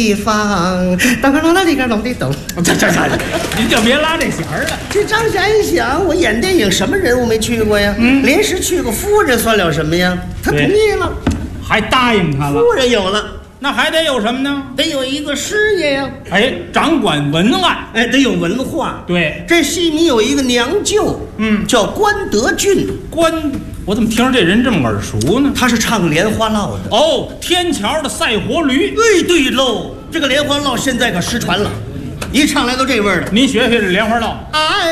地方，当个啷当里个啷的咚。 这，您就别拉这弦儿了。 这张霞一想，我演电影什么人物没去过呀？临时去个夫人算了什么呀？他同意了， 还答应他了。 夫人有了， 那还得有什么呢？ 得有一个师爷呀。 哎，掌管文案。 哎，得有文化。 对， 这戏迷有一个娘舅，叫关德俊。 我怎么听着这人这么耳熟呢？ 他是唱莲花落的。 哦，天桥的赛活驴。 哎，对喽，这个莲花落现在可失传了，一唱来都这味儿了。 您学学这莲花落。 哎。